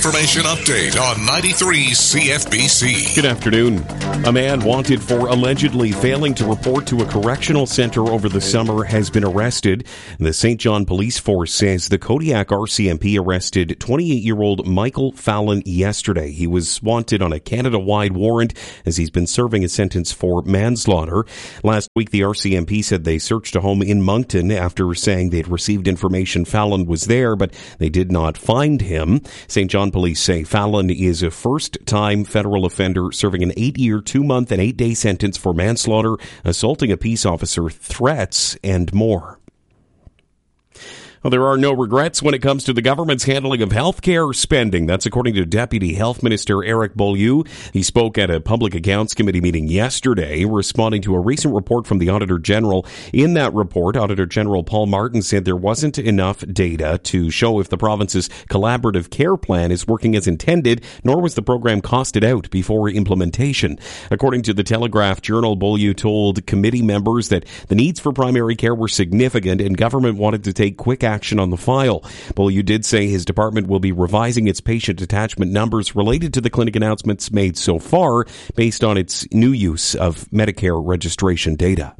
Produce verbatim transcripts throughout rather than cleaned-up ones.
information update on ninety-three C F B C. Good afternoon. A man wanted for allegedly failing to report to a correctional center over the summer has been arrested. The Saint John Police Force says the Kodiak R C M P arrested twenty-eight-year-old Michael Fallon yesterday. He was wanted on a Canada-wide warrant as he's been serving a sentence for manslaughter. Last week, the R C M P said they searched a home in Moncton after saying they'd received information Fallon was there, but they did not find him. Saint John Police say Fallon is a first-time federal offender serving an eight-year, two-month, and eight-day sentence for manslaughter, assaulting a peace officer, threats, and more. Well, there are no regrets when it comes to the government's handling of health care spending. That's according to Deputy Health Minister Eric Beaulieu. He spoke at a Public Accounts Committee meeting yesterday, responding to a recent report from the Auditor General. In that report, Auditor General Paul Martin said there wasn't enough data to show if the province's collaborative care plan is working as intended, nor was the program costed out before implementation. According to the Telegraph Journal, Beaulieu told committee members that the needs for primary care were significant and government wanted to take quick action on the file. Beaulieu did say his department will be revising its patient attachment numbers related to the clinic announcements made so far based on its new use of Medicare registration data.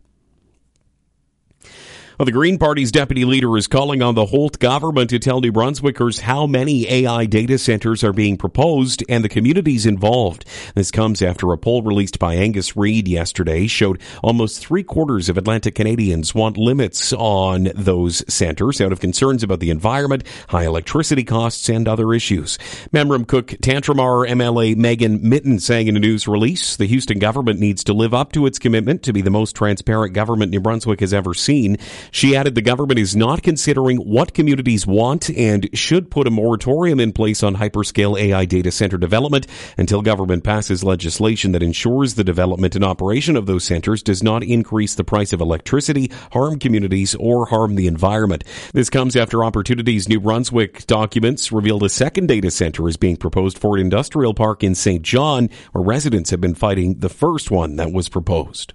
Well, the Green Party's deputy leader is calling on the Holt government to tell New Brunswickers how many A I data centers are being proposed and the communities involved. This comes after a poll released by Angus Reid yesterday showed almost three quarters of Atlantic Canadians want limits on those centers out of concerns about the environment, high electricity costs, and other issues. Memram Cook Tantramar M L A Megan Mitten saying in a news release, the Houston government needs to live up to its commitment to be the most transparent government New Brunswick has ever seen. She added the government is not considering what communities want and should put a moratorium in place on hyperscale A I data center development until government passes legislation that ensures the development and operation of those centers does not increase the price of electricity, harm communities, or harm the environment. This comes after Opportunities New Brunswick documents revealed a second data center is being proposed for an industrial park in Saint John, where residents have been fighting the first one that was proposed.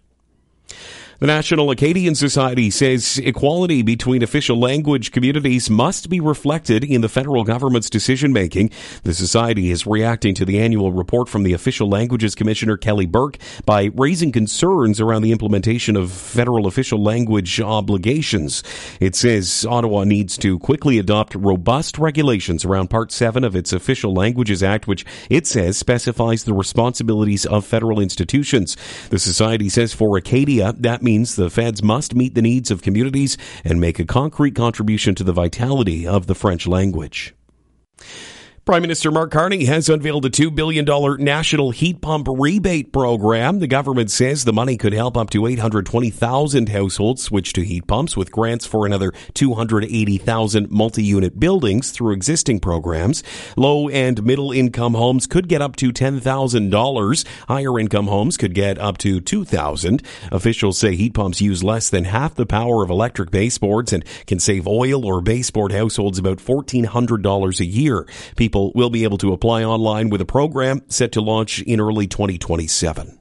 The National Acadian Society says equality between official language communities must be reflected in the federal government's decision-making. The Society is reacting to the annual report from the Official Languages Commissioner Kelly Burke by raising concerns around the implementation of federal official language obligations. It says Ottawa needs to quickly adopt robust regulations around Part seven of its Official Languages Act, which it says specifies the responsibilities of federal institutions. The Society says for Acadia, that means the feds must meet the needs of communities and make a concrete contribution to the vitality of the French language. Prime Minister Mark Carney has unveiled a two billion dollars national heat pump rebate program. The government says the money could help up to eight hundred twenty thousand households switch to heat pumps, with grants for another two hundred eighty thousand multi-unit buildings through existing programs. Low and middle income homes could get up to ten thousand dollars. Higher income homes could get up to two thousand dollars. Officials say heat pumps use less than half the power of electric baseboards and can save oil or baseboard households about fourteen hundred dollars a year. People People will be able to apply online with a program set to launch in early twenty twenty-seven.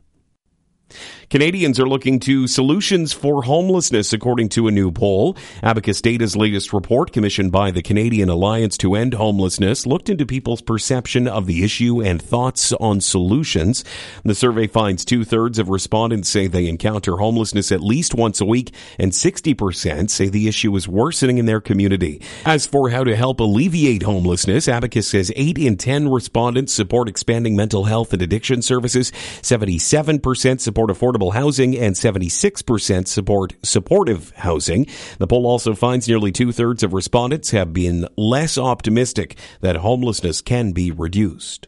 Canadians are looking to solutions for homelessness, according to a new poll. Abacus Data's latest report, commissioned by the Canadian Alliance to End Homelessness, looked into people's perception of the issue and thoughts on solutions. The survey finds two-thirds of respondents say they encounter homelessness at least once a week, and sixty percent say the issue is worsening in their community. As for how to help alleviate homelessness, Abacus says eight in ten respondents support expanding mental health and addiction services, seventy-seven percent support affordable housing, and seventy-six percent support supportive housing. The poll also finds nearly two-thirds of respondents have been less optimistic that homelessness can be reduced.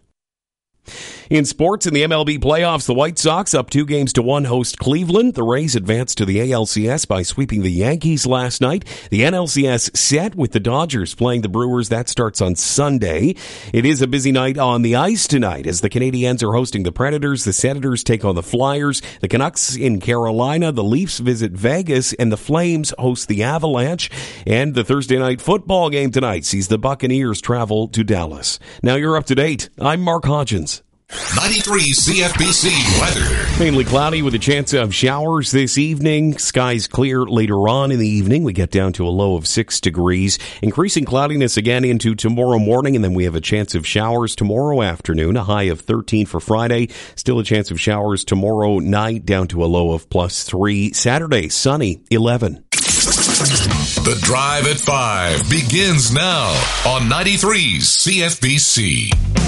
In sports, in the M L B playoffs, the White Sox up two games to one host Cleveland. The Rays advanced to the A L C S by sweeping the Yankees last night. The N L C S set with the Dodgers playing the Brewers. That starts on Sunday. It is a busy night on the ice tonight as the Canadiens are hosting the Predators. The Senators take on the Flyers. The Canucks in Carolina. The Leafs visit Vegas, and the Flames host the Avalanche. And the Thursday night football game tonight sees the Buccaneers travel to Dallas. Now you're up to date. I'm Mark Hodgins. ninety-three C F B C weather. Mainly cloudy with a chance of showers this evening. Skies clear later on in the evening. We get down to a low of six degrees. Increasing cloudiness again into tomorrow morning, and then we have a chance of showers tomorrow afternoon. A high of thirteen for Friday. Still a chance of showers tomorrow night, down to a low of plus three. Saturday, sunny, eleven. The Drive at five begins now on ninety-three C F B C.